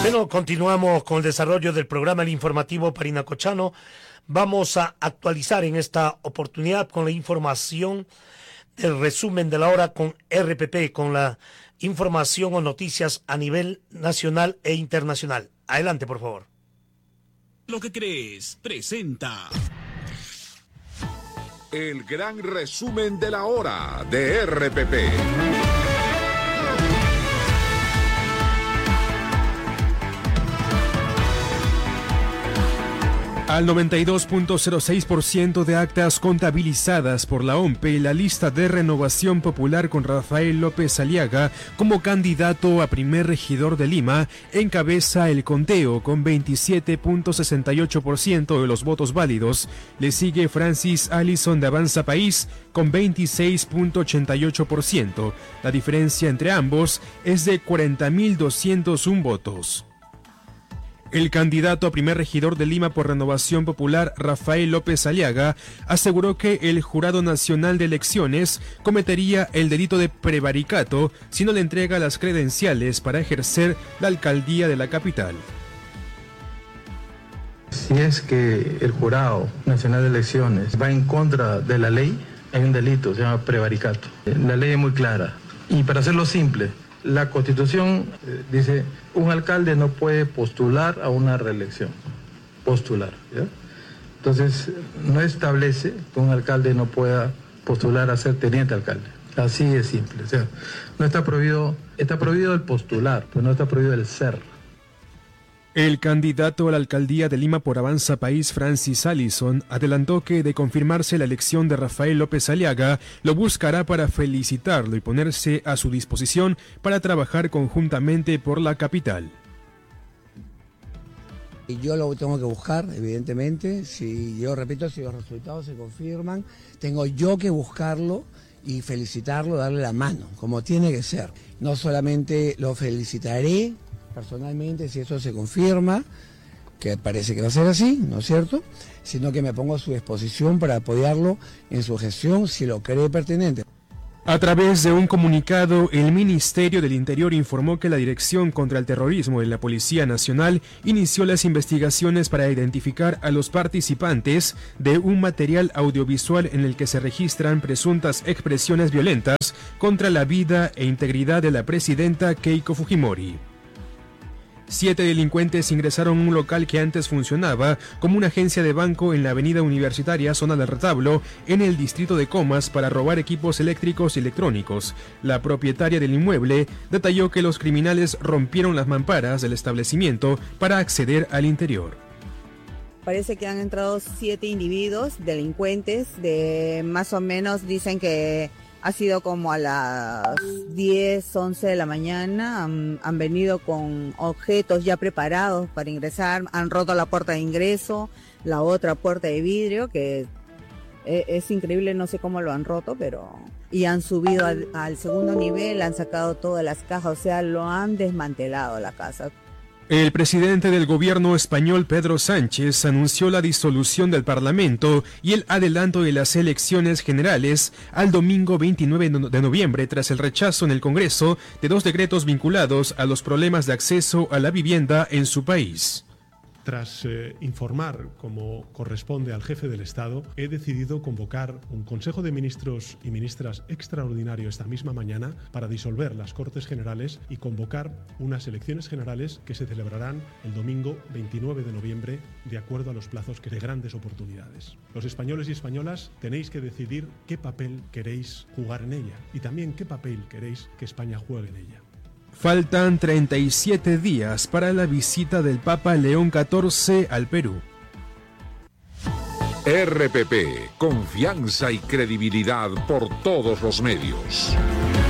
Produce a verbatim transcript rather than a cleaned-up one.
Bueno, continuamos con el desarrollo del programa El Informativo Parinacochano. Vamos a actualizar en esta oportunidad con la información del resumen de la hora con R P P, con la información o noticias a nivel nacional e internacional. Adelante, por favor. Lo que crees presenta el gran resumen de la hora de R P P. Al noventa y dos punto cero seis por ciento de actas contabilizadas por la O M P, la lista de Renovación Popular con Rafael López Aliaga como candidato a primer regidor de Lima encabeza el conteo con veintisiete punto sesenta y ocho por ciento de los votos válidos. Le sigue Francis Allison de Avanza País con veintiséis punto ochenta y ocho por ciento. La diferencia entre ambos es de cuarenta mil doscientos uno votos. El candidato a primer regidor de Lima por Renovación Popular, Rafael López Aliaga, aseguró que el Jurado Nacional de Elecciones cometería el delito de prevaricato si no le entrega las credenciales para ejercer la alcaldía de la capital. Si es que el Jurado Nacional de Elecciones va en contra de la ley, hay un delito, se llama prevaricato. La ley es muy clara. Y para hacerlo simple, la Constitución eh, dice, un alcalde no puede postular a una reelección, postular, ¿ya? Entonces, no establece que un alcalde no pueda postular a ser teniente alcalde. Así es simple, o sea, no está prohibido, está prohibido el postular, pero no está prohibido el ser. El candidato a la alcaldía de Lima por Avanza País, Francis Allison, adelantó que de confirmarse la elección de Rafael López Aliaga, lo buscará para felicitarlo y ponerse a su disposición para trabajar conjuntamente por la capital. Y yo lo tengo que buscar, evidentemente, si yo repito, si los resultados se confirman, tengo yo que buscarlo y felicitarlo, darle la mano, como tiene que ser. No solamente lo felicitaré personalmente, si eso se confirma, que parece que va a ser así, ¿no es cierto?, sino que me pongo a su disposición para apoyarlo en su gestión si lo cree pertinente. A través de un comunicado, el Ministerio del Interior informó que la Dirección contra el Terrorismo de la Policía Nacional inició las investigaciones para identificar a los participantes de un material audiovisual en el que se registran presuntas expresiones violentas contra la vida e integridad de la presidenta Keiko Fujimori. Siete delincuentes ingresaron a un local que antes funcionaba como una agencia de banco en la avenida Universitaria, zona del Retablo, en el distrito de Comas, para robar equipos eléctricos y electrónicos. La propietaria del inmueble detalló que los criminales rompieron las mamparas del establecimiento para acceder al interior. Parece que han entrado siete individuos, delincuentes, de más o menos, dicen que ha sido como a las diez, once de la mañana, han, han venido con objetos ya preparados para ingresar, han roto la puerta de ingreso, la otra puerta de vidrio, que es, es increíble, no sé cómo lo han roto, pero... Y han subido al, al segundo nivel, han sacado todas las cajas, o sea, lo han desmantelado la casa. El presidente del gobierno español, Pedro Sánchez, anunció la disolución del Parlamento y el adelanto de las elecciones generales al domingo veintinueve de noviembre tras el rechazo en el Congreso de dos decretos vinculados a los problemas de acceso a la vivienda en su país. Tras eh, informar, como corresponde al jefe del Estado, he decidido convocar un Consejo de Ministros y Ministras extraordinario esta misma mañana para disolver las Cortes Generales y convocar unas elecciones generales que se celebrarán el domingo veintinueve de noviembre de acuerdo a los plazos que de grandes oportunidades. Los españoles y españolas tenéis que decidir qué papel queréis jugar en ella y también qué papel queréis que España juegue en ella. Faltan treinta y siete días para la visita del Papa León catorce al Perú. R P P, confianza y credibilidad por todos los medios.